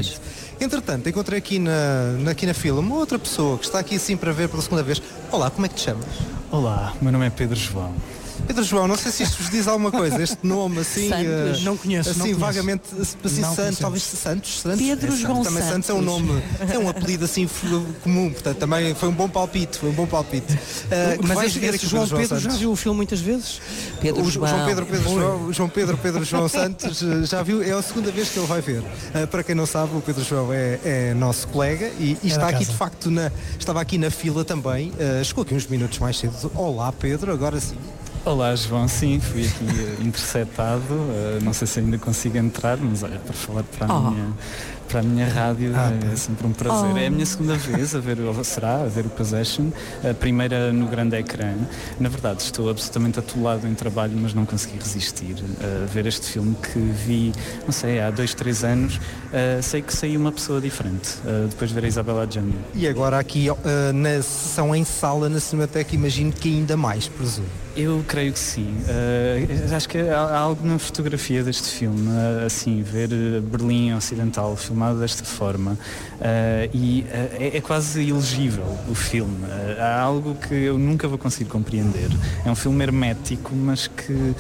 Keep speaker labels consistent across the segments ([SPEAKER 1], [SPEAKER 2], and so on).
[SPEAKER 1] Pois.
[SPEAKER 2] Entretanto, encontrei aqui na fila uma outra pessoa que está aqui assim para ver pela segunda vez. Olá, como é que te chamas?
[SPEAKER 3] Olá, meu nome é Pedro João.
[SPEAKER 2] Pedro João, não sei se isto vos diz alguma coisa, este nome assim,
[SPEAKER 1] Santos.
[SPEAKER 4] Não conheço,
[SPEAKER 2] assim
[SPEAKER 4] não conheço.
[SPEAKER 2] vagamente, assim,
[SPEAKER 4] Não
[SPEAKER 2] Santos,
[SPEAKER 4] conhecemos.
[SPEAKER 2] talvez Santos.
[SPEAKER 1] Pedro João
[SPEAKER 2] Também Santos é um
[SPEAKER 1] Santos.
[SPEAKER 2] nome, é um apelido assim comum, portanto também foi um bom palpite.
[SPEAKER 4] Mas esse João Pedro já viu o filme muitas vezes?
[SPEAKER 1] Pedro
[SPEAKER 2] O
[SPEAKER 1] João.
[SPEAKER 2] João Pedro João Santos já viu, é a segunda vez que ele vai ver. Para quem não sabe, o Pedro João é nosso colega e está aqui de facto estava aqui na fila também, chegou aqui uns minutos mais cedo. Olá Pedro, agora sim.
[SPEAKER 3] Olá João, sim, fui aqui interceptado, não sei se ainda consigo entrar, mas olha, para falar para a minha rádio é sempre um prazer. É a minha segunda vez a ver o Possession, a primeira no grande ecrã. Na verdade estou absolutamente atolado em trabalho, mas não consegui resistir a ver este filme que vi, não sei, há 2-3 anos. Sei que saiu uma pessoa diferente, depois de ver a Isabella Adjani.
[SPEAKER 2] E agora aqui na sessão em sala na Cinemateca, imagino que ainda mais, presumo.
[SPEAKER 3] Eu creio que sim. Acho que há algo na fotografia deste filme, assim, ver Berlim Ocidental filmado desta forma, e é quase ilegível o filme. Há algo que eu nunca vou conseguir compreender. É um filme hermético, mas que,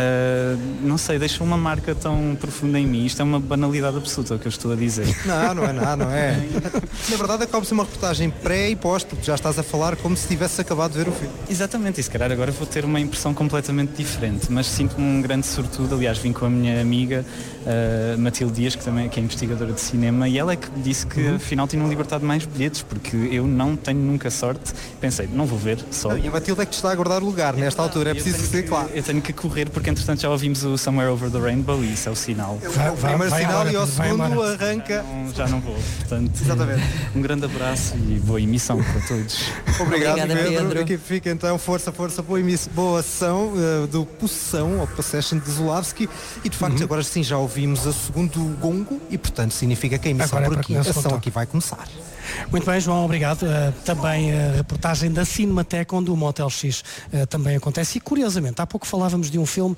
[SPEAKER 3] não sei, deixa uma marca tão profunda em mim. Isto é uma banalidade absoluta o que eu estou a dizer.
[SPEAKER 2] Não é nada, não é. Na verdade acaba por ser uma reportagem pré e pós, porque já estás a falar como se tivesse acabado de ver o filme.
[SPEAKER 3] Exatamente, e se calhar agora vou ter uma impressão completamente diferente, mas sinto-me um grande sortudo. Aliás, vim com a minha amiga Matilde Dias, que também é investigadora de cinema, e ela é que disse que afinal tinham libertado mais bilhetes, porque eu não tenho nunca sorte. Pensei, não vou ver só.
[SPEAKER 2] E a Matilde é que te está a guardar o lugar nesta altura, é preciso ser claro.
[SPEAKER 3] Eu tenho que correr, porque entretanto já ouvimos o Somewhere Over the Rainbow e isso é o sinal.
[SPEAKER 2] O primeiro sinal
[SPEAKER 4] embora,
[SPEAKER 2] e ao segundo
[SPEAKER 4] embora.
[SPEAKER 2] arranca.
[SPEAKER 3] Já não vou, portanto,
[SPEAKER 2] Exatamente.
[SPEAKER 3] um grande abraço e boa emissão para todos.
[SPEAKER 2] Obrigado,
[SPEAKER 1] Obrigada, Pedro.
[SPEAKER 2] Aqui fica então força, boa ação do Possessão, ou Possession de Zulawski, e de facto agora sim já ouvimos o segundo gongo e portanto significa que a emissão
[SPEAKER 4] Agora é
[SPEAKER 2] por
[SPEAKER 4] para
[SPEAKER 2] aqui, a
[SPEAKER 4] começar o
[SPEAKER 2] ação
[SPEAKER 4] toque.
[SPEAKER 2] aqui vai começar.
[SPEAKER 4] Muito bem, João, obrigado. Também a reportagem da Cinemateca, onde o Motel X também acontece. E curiosamente, há pouco falávamos de um filme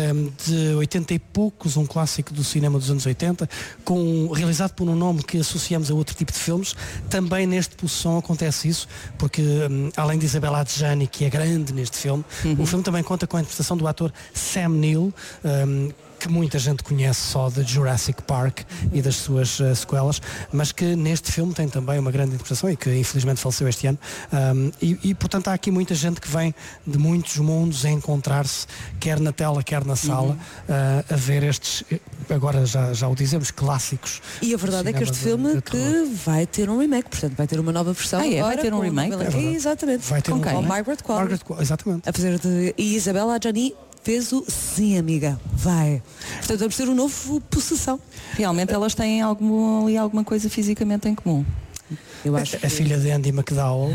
[SPEAKER 4] de 80 e poucos, um clássico do cinema dos anos 80, realizado por um nome que associamos a outro tipo de filmes. Também neste Possessão acontece isso, porque além de Isabella Adjani, que é grande neste filme, o filme também conta com a interpretação do ator Sam Neill, que muita gente conhece só de Jurassic Park e das suas sequelas, mas que neste filme tem também uma grande interpretação e que infelizmente faleceu este ano, portanto há aqui muita gente que vem de muitos mundos a encontrar-se, quer na tela, quer na sala, a ver estes, agora já o dizemos, clássicos.
[SPEAKER 5] E a verdade é que este
[SPEAKER 4] cinema
[SPEAKER 5] filme
[SPEAKER 4] de terror.
[SPEAKER 5] que vai ter um remake, portanto vai ter uma nova versão.
[SPEAKER 1] Vai
[SPEAKER 5] agora,
[SPEAKER 1] ter um
[SPEAKER 5] com
[SPEAKER 1] remake?
[SPEAKER 5] novela-
[SPEAKER 4] É verdade.
[SPEAKER 5] Exatamente.
[SPEAKER 4] Vai ter
[SPEAKER 5] com
[SPEAKER 4] um
[SPEAKER 5] quem?
[SPEAKER 4] remake.
[SPEAKER 5] Margaret Qualley.
[SPEAKER 4] Margaret Qualley, exatamente.
[SPEAKER 5] A fazer de... E Isabella Adjani fez o Sim, amiga, vai. Portanto vamos ter um novo Possessão.
[SPEAKER 1] Realmente elas têm alguma coisa fisicamente em comum.
[SPEAKER 5] Eu acho
[SPEAKER 4] A filha de Andy McDowell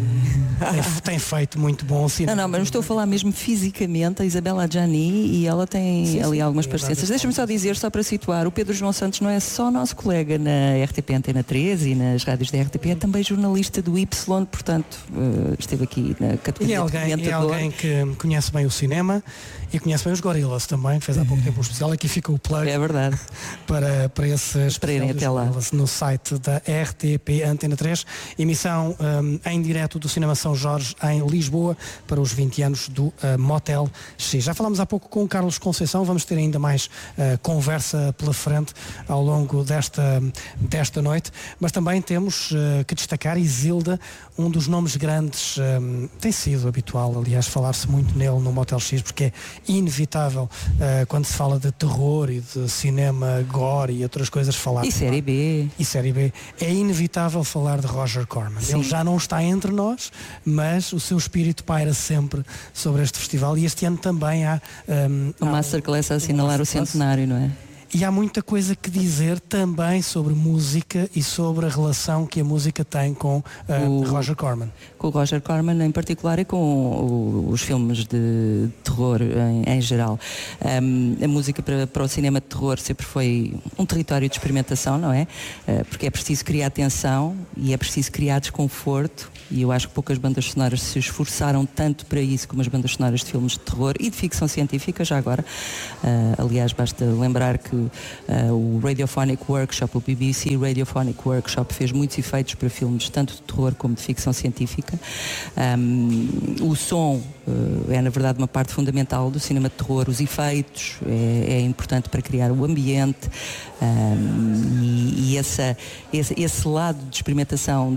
[SPEAKER 4] tem feito muito bom cinema.
[SPEAKER 1] Não, mas não estou a falar mesmo fisicamente. A Isabella Adjani, e ela tem ali algumas parecências. Deixa-me só dizer, só para situar, o Pedro João Santos não é só nosso colega na RTP Antena 13 e nas rádios da RTP, é também jornalista do Y, portanto esteve aqui na
[SPEAKER 4] E
[SPEAKER 1] categoria
[SPEAKER 4] é
[SPEAKER 1] de
[SPEAKER 4] alguém
[SPEAKER 1] comentador.
[SPEAKER 4] que conhece bem o cinema e conhece bem os Gorillaz também, fez há pouco tempo um especial. Aqui fica o plug
[SPEAKER 1] É verdade.
[SPEAKER 4] para esse
[SPEAKER 1] Esperem
[SPEAKER 4] especial dos
[SPEAKER 1] até lá.
[SPEAKER 4] Gorillaz no site da RTP Antena 3, emissão em direto do Cinema São Jorge em Lisboa para os 20 anos do Motel X. Já falámos há pouco com o Carlos Conceição, vamos ter ainda mais conversa pela frente ao longo desta noite, mas também temos que destacar Isilda, um dos nomes grandes, tem sido habitual, aliás, falar-se muito nele no Motel X, porque é inevitável quando se fala de terror e de cinema gore e outras coisas falar.
[SPEAKER 1] E série B.
[SPEAKER 4] E série B, é inevitável falar de Roger Corman.
[SPEAKER 1] Sim.
[SPEAKER 4] Ele já não está entre nós, mas o seu espírito paira sempre sobre este festival, e este ano também há
[SPEAKER 1] O Masterclass a assinalar o centenário, não é?
[SPEAKER 4] e há muita coisa que dizer também sobre música e sobre a relação que a música tem com Roger Corman.
[SPEAKER 1] Com o Roger Corman em particular e com os filmes de terror em geral. A música para o cinema de terror sempre foi um território de experimentação, não é? Porque é preciso criar tensão e é preciso criar desconforto, e eu acho que poucas bandas sonoras se esforçaram tanto para isso como as bandas sonoras de filmes de terror e de ficção científica, já agora. Aliás, basta lembrar que o Radiophonic Workshop, o BBC Radiophonic Workshop, fez muitos efeitos para filmes tanto de terror como de ficção científica. O som é na verdade uma parte fundamental do cinema de terror, os efeitos é importante para criar o ambiente, e esse lado de experimentação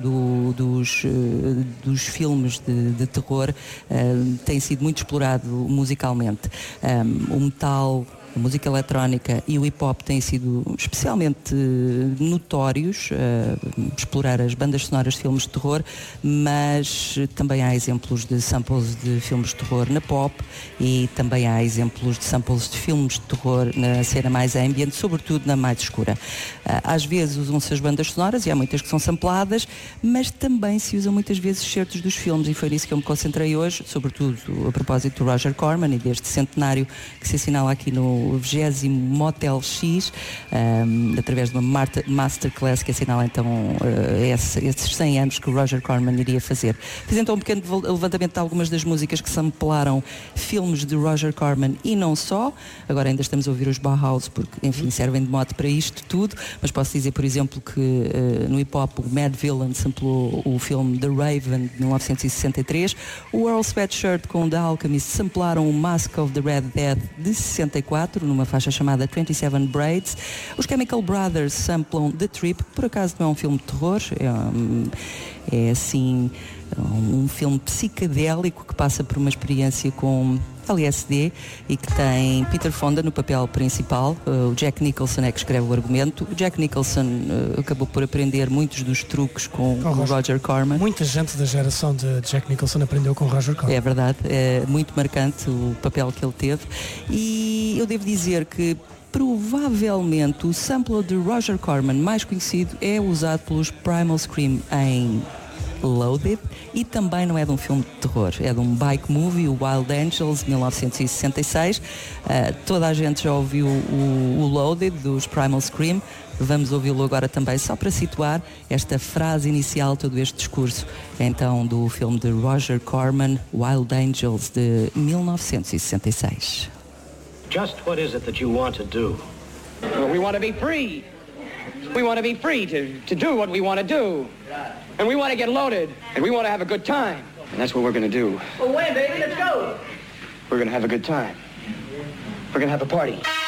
[SPEAKER 1] dos filmes de terror tem sido muito explorado musicalmente. O metal, a música eletrónica e o hip-hop têm sido especialmente notórios, explorar as bandas sonoras de filmes de terror, mas também há exemplos de samples de filmes de terror na pop e também há exemplos de samples de filmes de terror na cena mais ambient, sobretudo na mais escura. Às vezes usam-se as bandas sonoras e há muitas que são sampladas, mas também se usam muitas vezes certos dos filmes, e foi nisso que eu me concentrei hoje, sobretudo a propósito do Roger Corman e deste centenário que se assinala aqui no 20º Motel X, através de uma masterclass que assinala então esses 100 anos que o Roger Corman iria fazer. Fiz então um pequeno levantamento de algumas das músicas que samplaram filmes de Roger Corman e não só. Agora ainda estamos a ouvir os Bauhaus porque, enfim, servem de mote para isto tudo, mas posso dizer, por exemplo, que no hip-hop o Mad Villain samplou o filme The Raven de 1963, o Earl Sweatshirt com The Alchemist samplaram o Mask of the Red Dead de 64 numa faixa chamada 27 Braids. Os Chemical Brothers samplam The Trip, que por acaso não é um filme de terror, é assim um filme psicadélico que passa por uma experiência com LSD e que tem Peter Fonda no papel principal. O Jack Nicholson é que escreve o argumento. O Jack Nicholson acabou por aprender muitos dos truques com o Roger Corman.
[SPEAKER 4] Muita gente da geração de Jack Nicholson aprendeu com o Roger Corman.
[SPEAKER 1] É verdade, é muito marcante o papel que ele teve, e eu devo dizer que provavelmente o sampler de Roger Corman mais conhecido é usado pelos Primal Scream em Loaded, e também não é de um filme de terror, é de um bike movie, o Wild Angels, de 1966. Toda a gente já ouviu o Loaded dos Primal Scream. Vamos ouvi-lo agora também, só para situar esta frase inicial, todo este discurso, então, do filme de Roger Corman, Wild Angels, de 1966.
[SPEAKER 6] Just what is it that you want to do?
[SPEAKER 7] Well, we want to be free. We want to be free to do what we want to do. And we want to get loaded. And we want to have a good time. And that's what we're going to do.
[SPEAKER 6] Well, when, baby? Let's go.
[SPEAKER 7] We're going to have a good time. We're going to have a party.